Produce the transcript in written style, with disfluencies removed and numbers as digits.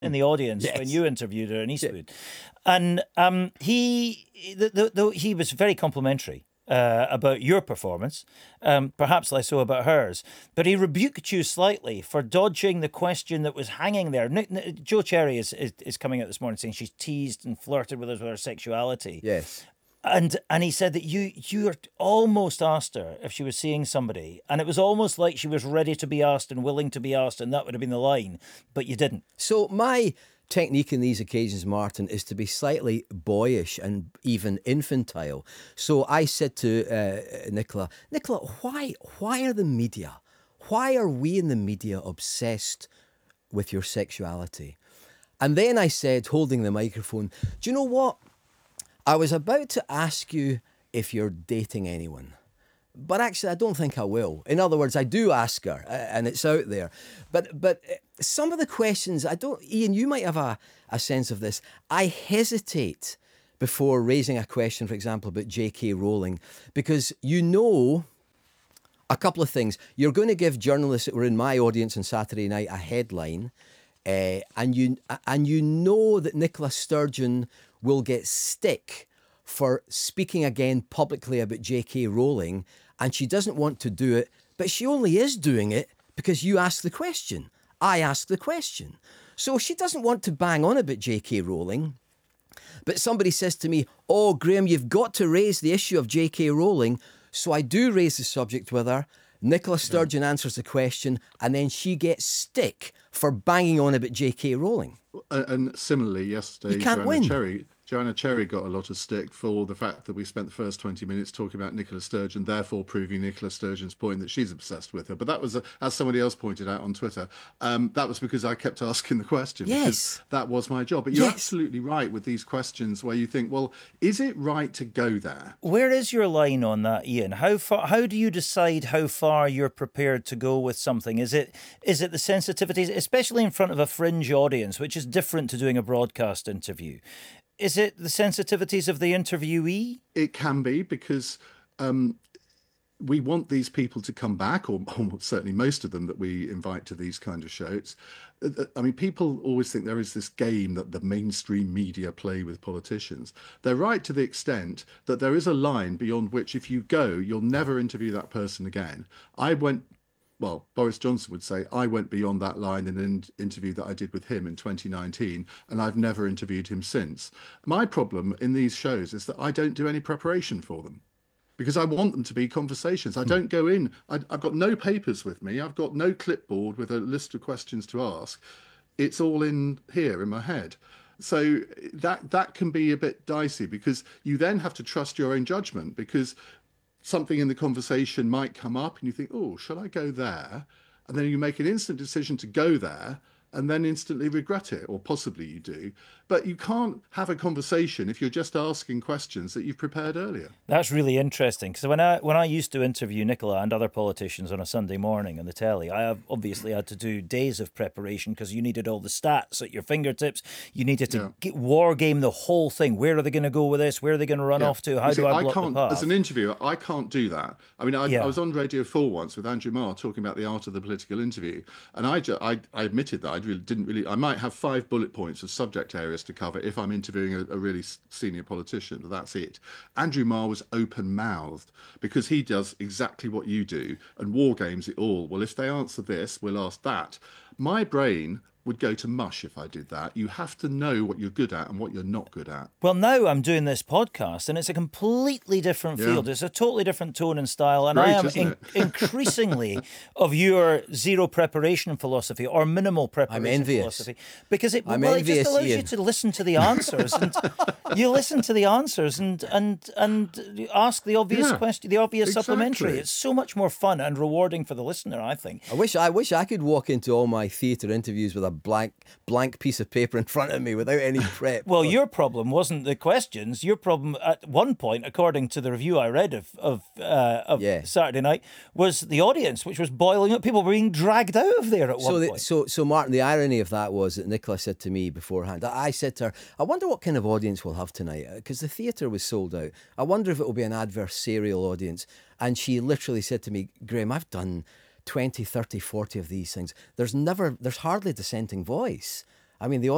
in the audience when you interviewed her in Eastwood. And he was very complimentary about your performance, perhaps less so about hers. But he rebuked you slightly for dodging the question that was hanging there. Jo Cherry is coming out this morning saying she's teased and flirted with us with her sexuality. Yes. And he said that you almost asked her if she was seeing somebody, and it was almost like she was ready to be asked and willing to be asked, and that would have been the line, but you didn't. So my technique in these occasions, Martin, is to be slightly boyish and even infantile. So I said to Nicola, why are the media, why are we in the media obsessed with your sexuality? And then I said, holding the microphone, do you know what? I was about to ask you if you're dating anyone, but actually I don't think I will. In other words, I do ask her, and it's out there. But some of the questions, Ian, you might have a sense of this. I hesitate before raising a question, for example, about J.K. Rowling, because you know a couple of things. You're going to give journalists that were in my audience on Saturday night a headline, and you know that Nicola Sturgeon will get stick for speaking again publicly about J.K. Rowling, and she doesn't want to do it, but she only is doing it because you asked the question. I asked the question. So she doesn't want to bang on about J.K. Rowling, but somebody says to me, oh, Graham, you've got to raise the issue of J.K. Rowling. So I do raise the subject with her. Nicola Sturgeon answers the question, and then she gets stick for banging on about J.K. Rowling. And similarly, yesterday, you can't win. Joanna Cherry got a lot of stick for the fact that we spent the first 20 minutes talking about Nicola Sturgeon, therefore proving Nicola Sturgeon's point that she's obsessed with her. But that was, as somebody else pointed out on Twitter, that was because I kept asking the question. Yes. Because that was my job. But you're absolutely right with these questions where you think, well, is it right to go there? Where is your line on that, Ian? How do you decide how far you're prepared to go with something? Is it the sensitivities, especially in front of a fringe audience, which is different to doing a broadcast interview? Is it the sensitivities of the interviewee? It can be, because we want these people to come back, or certainly most of them that we invite to these kind of shows. I mean, people always think there is this game that the mainstream media play with politicians. They're right to the extent that there is a line beyond which, if you go, you'll never interview that person again. Boris Johnson would say, I went beyond that line in an interview that I did with him in 2019, and I've never interviewed him since. My problem in these shows is that I don't do any preparation for them, because I want them to be conversations. I don't go in, I've got no papers with me, I've got no clipboard with a list of questions to ask. It's all in here in my head. So that can be a bit dicey, because you then have to trust your own judgment, because something in the conversation might come up and you think, oh, shall I go there? And then you make an instant decision to go there and then instantly regret it, or possibly you do. But you can't have a conversation if you're just asking questions that you've prepared earlier. That's really interesting, because when I used to interview Nicola and other politicians on a Sunday morning on the telly, I have obviously had to do days of preparation, because you needed all the stats at your fingertips. You needed to war game the whole thing. Where are they going to go with this? Where are they going to run off to? How do I block the path? As an interviewer, I can't do that. I mean, I was on Radio 4 once with Andrew Marr talking about the art of the political interview, and I admitted that I might have 5 bullet points of subject areas to cover if I'm interviewing a really senior politician, but that's it. Andrew Marr was open-mouthed, because he does exactly what you do and war games it all. Well, if they answer this, we'll ask that. My brain would go to mush if I did that. You have to know what you're good at and what you're not good at. Well, now I'm doing this podcast, and it's a completely different field. It's a totally different tone and style, and I am increasingly of your zero preparation philosophy, or minimal preparation philosophy, because it just allows you to listen to the answers, and you listen to the answers and ask the obvious question, the obvious supplementary. It's so much more fun and rewarding for the listener, I think. I wish I could walk into all my theatre interviews with a blank piece of paper in front of me without any prep. Well, your problem wasn't the questions. Your problem at one point, according to the review I read of Saturday night, was the audience, which was boiling up. People were being dragged out of there at one point. So Martin, the irony of that was that Nicola said to me beforehand, I said to her, I wonder what kind of audience we'll have tonight, because the theatre was sold out. I wonder if it will be an adversarial audience. And she literally said to me, Graham, I've done 20, 30, 40 of these things. There's hardly a dissenting voice. I mean, the